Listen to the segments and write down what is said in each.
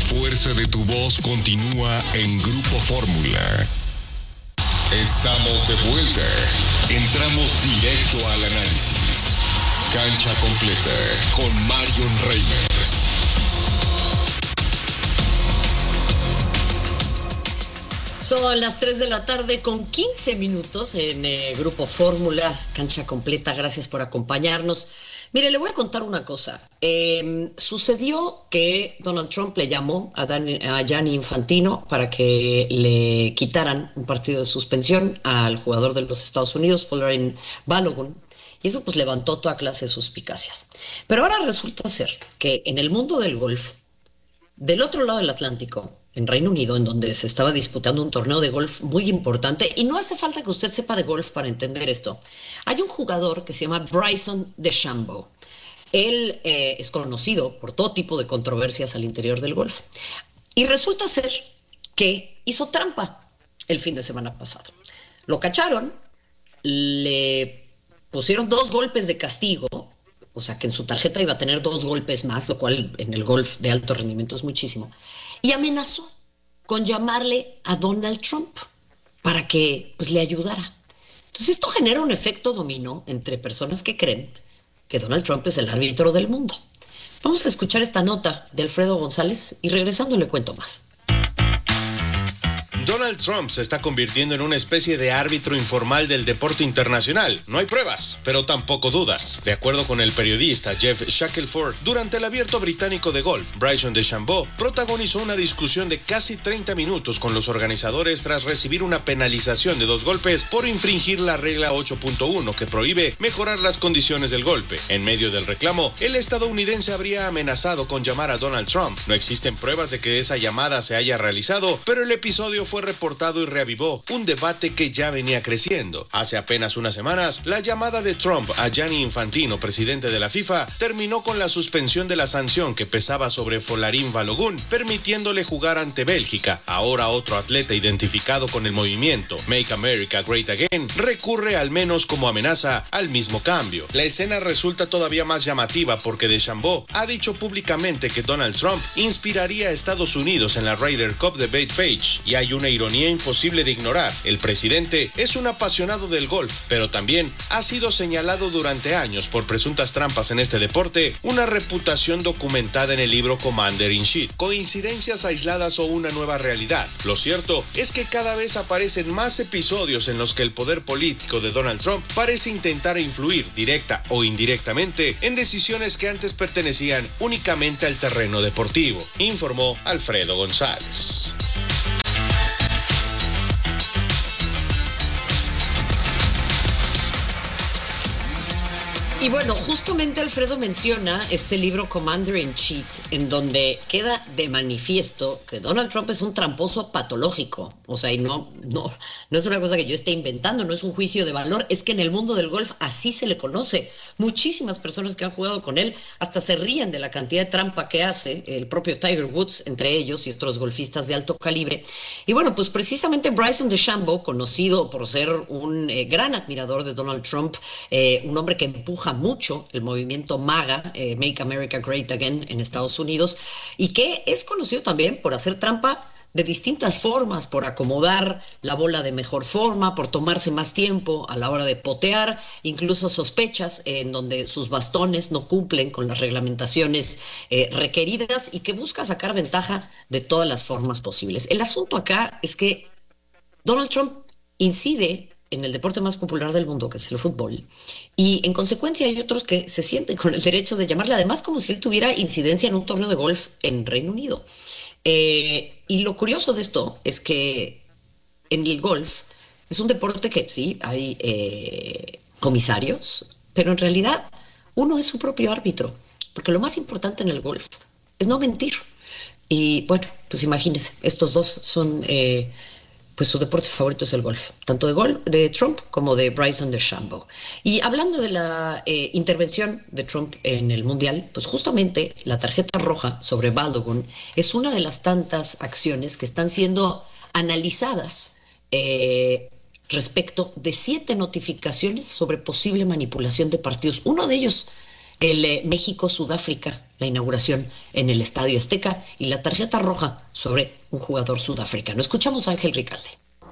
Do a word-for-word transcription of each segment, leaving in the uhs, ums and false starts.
fuerza de tu voz continúa en Grupo Fórmula. Estamos de vuelta. Entramos directo al análisis. Cancha completa con Marion Reimers. Son las tres de la tarde con quince minutos en eh, Grupo Fórmula, Cancha Completa. Gracias por acompañarnos. Mire, le voy a contar una cosa. Eh, sucedió que Donald Trump le llamó a, Dan, a Gianni Infantino para que le quitaran un partido de suspensión al jugador de los Estados Unidos, Folarin Balogun. Y eso pues levantó toda clase de suspicacias. Pero ahora resulta ser que en el mundo del golf, del otro lado del Atlántico, en Reino Unido, en donde se estaba disputando un torneo de golf muy importante, y no hace falta que usted sepa de golf para entender esto. Hay un jugador que se llama Bryson DeChambeau. Él eh, es conocido por todo tipo de controversias al interior del golf. Y resulta ser que hizo trampa el fin de semana pasado. Lo cacharon, le pusieron dos golpes de castigo, o sea que en su tarjeta iba a tener dos golpes más, lo cual en el golf de alto rendimiento es muchísimo. Y amenazó con llamarle a Donald Trump para que pues, le ayudara. Entonces esto genera un efecto dominó entre personas que creen que Donald Trump es el árbitro del mundo. Vamos a escuchar esta nota de Alfredo González y regresando le cuento más. Donald Trump se está convirtiendo en una especie de árbitro informal del deporte internacional. No hay pruebas, pero tampoco dudas. De acuerdo con el periodista Jeff Shackelford, durante el Abierto Británico de Golf, Bryson DeChambeau protagonizó una discusión de casi treinta minutos con los organizadores tras recibir una penalización de dos golpes por infringir la regla ocho punto uno que prohíbe mejorar las condiciones del golpe. En medio del reclamo, el estadounidense habría amenazado con llamar a Donald Trump. No existen pruebas de que esa llamada se haya realizado, pero el episodio fue reportado y reavivó un debate que ya venía creciendo. Hace apenas unas semanas, la llamada de Trump a Gianni Infantino, presidente de la FIFA, terminó con la suspensión de la sanción que pesaba sobre Folarin Balogun, permitiéndole jugar ante Bélgica. Ahora otro atleta identificado con el movimiento Make America Great Again recurre al menos como amenaza al mismo cambio. La escena resulta todavía más llamativa porque DeChambeau ha dicho públicamente que Donald Trump inspiraría a Estados Unidos en la Ryder Cup de Bethpage, y hay una ironía imposible de ignorar. El presidente es un apasionado del golf, pero también ha sido señalado durante años por presuntas trampas en este deporte, una reputación documentada en el libro Commander in Chief. ¿Coincidencias aisladas o una nueva realidad? Lo cierto es que cada vez aparecen más episodios en los que el poder político de Donald Trump parece intentar influir, directa o indirectamente, en decisiones que antes pertenecían únicamente al terreno deportivo, informó Alfredo González. Y bueno, justamente Alfredo menciona este libro Commander in Chief, en donde queda de manifiesto que Donald Trump es un tramposo patológico. O sea, y no, no, no es una cosa que yo esté inventando, no es un juicio de valor, es que en el mundo del golf así se le conoce. Muchísimas personas que han jugado con él hasta se ríen de la cantidad de trampa que hace el propio Tiger Woods, entre ellos, y otros golfistas de alto calibre. Y bueno, pues precisamente Bryson DeChambeau, conocido por ser un eh, gran admirador de Donald Trump, eh, un hombre que empuja mucho el movimiento MAGA, eh, Make America Great Again, en Estados Unidos, y que es conocido también por hacer trampa de distintas formas, por acomodar la bola de mejor forma, por tomarse más tiempo a la hora de potear, incluso sospechas eh, en donde sus bastones no cumplen con las reglamentaciones eh, requeridas y que busca sacar ventaja de todas las formas posibles. El asunto acá es que Donald Trump incide en el deporte más popular del mundo, que es el fútbol, y en consecuencia hay otros que se sienten con el derecho de llamarle, además como si él tuviera incidencia en un torneo de golf en Reino Unido. Eh, y lo curioso de esto es que en el golf es un deporte que sí, hay eh, comisarios, pero en realidad uno es su propio árbitro, porque lo más importante en el golf es no mentir. Y bueno, pues imagínense, estos dos son... Eh, pues su deporte favorito es el golf, tanto de golf de Trump como de Bryson DeChambeau. Y hablando de la eh, intervención de Trump en el Mundial, pues justamente la tarjeta roja sobre Balogun es una de las tantas acciones que están siendo analizadas eh, respecto de siete notificaciones sobre posible manipulación de partidos. Uno de ellos, el eh, México-Sudáfrica, la inauguración en el Estadio Azteca y la tarjeta roja sobre un jugador sudafricano. Escuchamos a Ángel Ricalde.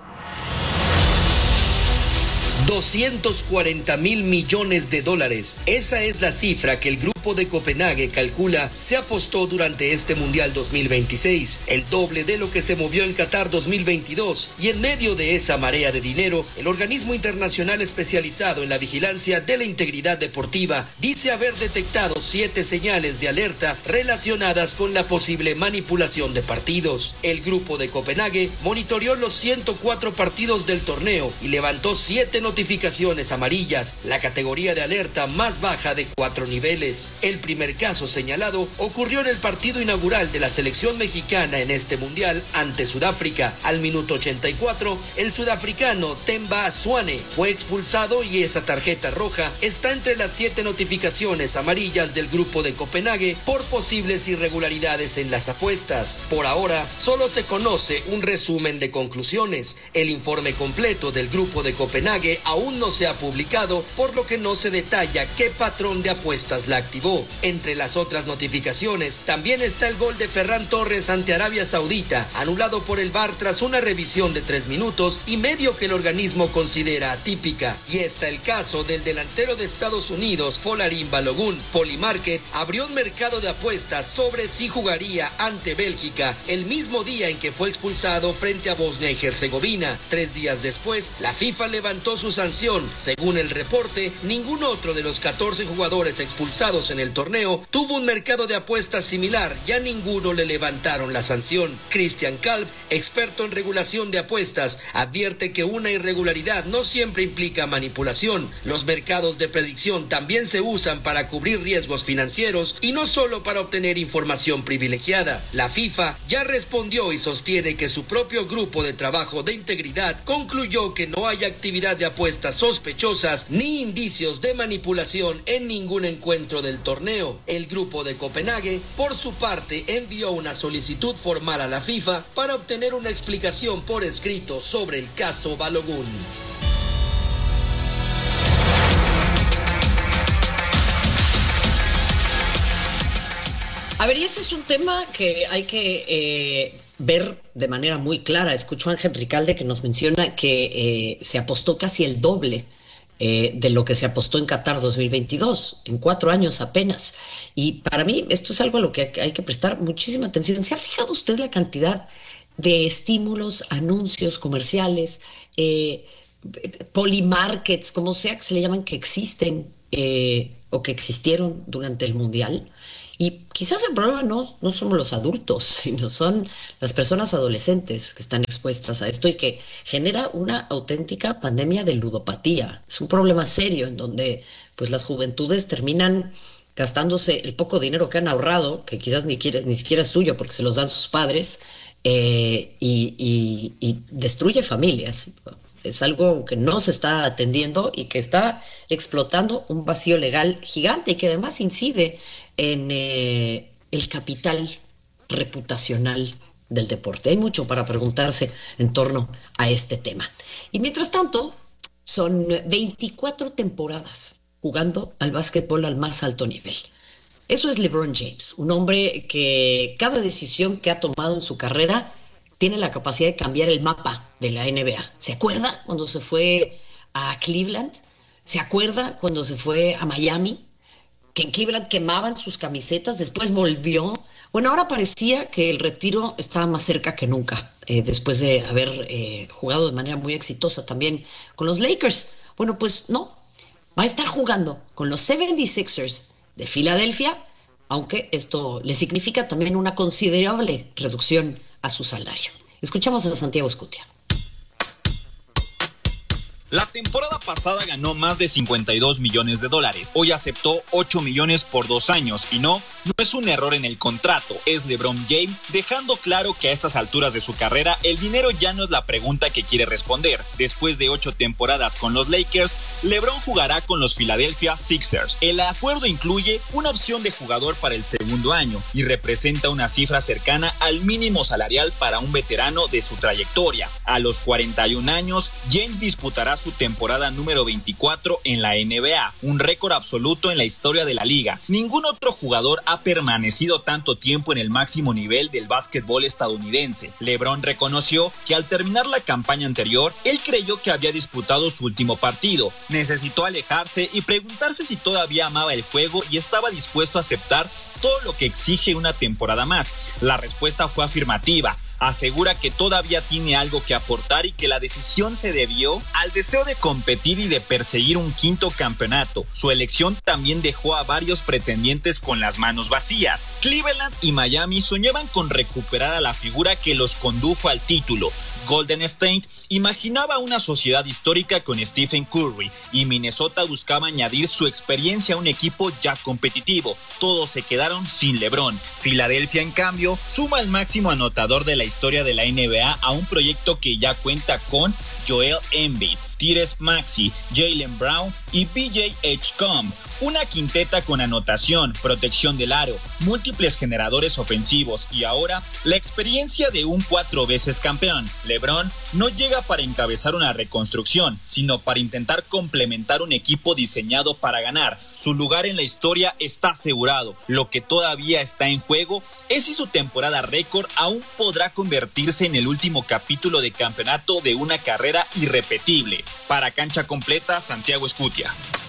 doscientos cuarenta mil millones de dólares. Esa es la cifra que el grupo de Copenhague calcula se apostó durante este Mundial dos mil veintiséis, el doble de lo que se movió en Qatar dos mil veintidós. Y en medio de esa marea de dinero, el organismo internacional especializado en la vigilancia de la integridad deportiva dice haber detectado siete señales de alerta relacionadas con la posible manipulación de partidos. El grupo de Copenhague monitoreó los ciento cuatro partidos del torneo y levantó siete notificaciones amarillas, la categoría de alerta más baja de cuatro niveles. El primer caso señalado ocurrió en el partido inaugural de la selección mexicana en este mundial ante Sudáfrica. Al minuto ochenta y cuatro, el sudafricano Themba Zwane fue expulsado y esa tarjeta roja está entre las siete notificaciones amarillas del grupo de Copenhague por posibles irregularidades en las apuestas. Por ahora, solo se conoce un resumen de conclusiones. El informe completo del grupo de Copenhague aún no se ha publicado, por lo que no se detalla qué patrón de apuestas la activó. Entre las otras notificaciones también está el gol de Ferran Torres ante Arabia Saudita, anulado por el V A R tras una revisión de tres minutos y medio que el organismo considera atípica. Y está el caso del delantero de Estados Unidos, Folarin Balogun. Polymarket abrió un mercado de apuestas sobre si jugaría ante Bélgica el mismo día en que fue expulsado frente a Bosnia y Herzegovina. Tres días después, la FIFA levantó su sanción. Según el reporte, ningún otro de los catorce jugadores expulsados en el torneo tuvo un mercado de apuestas similar y a ninguno le levantaron la sanción. Christian Kalb, experto en regulación de apuestas, advierte que una irregularidad no siempre implica manipulación. Los mercados de predicción también se usan para cubrir riesgos financieros y no solo para obtener información privilegiada. La FIFA ya respondió y sostiene que su propio grupo de trabajo de integridad concluyó que no hay actividad de apuestas sospechosas ni indicios de manipulación en ningún encuentro del torneo. El grupo de Copenhague, por su parte, envió una solicitud formal a la FIFA para obtener una explicación por escrito sobre el caso Balogun. A ver, y ese es un tema que hay que eh, ver de manera muy clara. Escucho a Ángel Ricalde que nos menciona que eh, se apostó casi el doble eh, de lo que se apostó en Qatar dos mil veintidós, en cuatro años apenas. Y para mí esto es algo a lo que hay que prestar muchísima atención. ¿Se ha fijado usted la cantidad de estímulos, anuncios comerciales, eh, polymarkets, como sea que se le llaman, que existen eh, o que existieron durante el Mundial? Y quizás el problema no, no somos los adultos, sino son las personas adolescentes que están expuestas a esto y que genera una auténtica pandemia de ludopatía. Es un problema serio en donde pues, las juventudes terminan gastándose el poco dinero que han ahorrado, que quizás ni, quiere, ni siquiera es suyo porque se los dan sus padres, eh, y, y, y destruye familias. Es algo que no se está atendiendo y que está explotando un vacío legal gigante y que además incide en eh, el capital reputacional del deporte. Hay mucho para preguntarse en torno a este tema. Y mientras tanto, son veinticuatro temporadas jugando al básquetbol al más alto nivel. Eso es LeBron James, un hombre que cada decisión que ha tomado en su carrera tiene la capacidad de cambiar el mapa de la N B A. ¿Se acuerda cuando se fue a Cleveland? ¿Se acuerda cuando se fue a Miami? Que en Cleveland quemaban sus camisetas, después volvió. Bueno, ahora parecía que el retiro estaba más cerca que nunca, eh, después de haber eh, jugado de manera muy exitosa también con los Lakers. Bueno, pues no, va a estar jugando con los setenta y seis ers de Filadelfia, aunque esto le significa también una considerable reducción a su salario. Escuchamos a Santiago Escutia. La temporada pasada ganó más de cincuenta y dos millones de dólares. Hoy aceptó ocho millones por dos años. Y no, no es un error en el contrato. Es LeBron James dejando claro que a estas alturas de su carrera el dinero ya no es la pregunta que quiere responder. Después de ocho temporadas con los Lakers, LeBron jugará con los Philadelphia Sixers. El acuerdo incluye una opción de jugador para el segundo año y representa una cifra cercana al mínimo salarial para un veterano de su trayectoria. A los cuarenta y un años, James disputará su temporada número veinticuatro en la N B A, un récord absoluto en la historia de la liga. Ningún otro jugador ha permanecido tanto tiempo en el máximo nivel del básquetbol estadounidense. LeBron reconoció que al terminar la campaña anterior, él creyó que había disputado su último partido. Necesitó alejarse y preguntarse si todavía amaba el juego y estaba dispuesto a aceptar todo lo que exige una temporada más. La respuesta fue afirmativa. Asegura que todavía tiene algo que aportar y que la decisión se debió al deseo de competir y de perseguir un quinto campeonato. Su elección también dejó a varios pretendientes con las manos vacías. Cleveland y Miami soñaban con recuperar a la figura que los condujo al título. Golden State imaginaba una sociedad histórica con Stephen Curry y Minnesota buscaba añadir su experiencia a un equipo ya competitivo. Todos se quedaron sin LeBron. Filadelfia, en cambio, suma el máximo anotador de la historia de la N B A a un proyecto que ya cuenta con Joel Embiid, Tyrese Maxey, Jaylen Brown y P J Edgecombe. Una quinteta con anotación, protección del aro, múltiples generadores ofensivos y ahora la experiencia de un cuatro veces campeón. LeBron no llega para encabezar una reconstrucción, sino para intentar complementar un equipo diseñado para ganar. Su lugar en la historia está asegurado. Lo que todavía está en juego es si su temporada récord aún podrá convertirse en el último capítulo de campeonato de una carrera irrepetible. Para Cancha Completa, Santiago Escutia.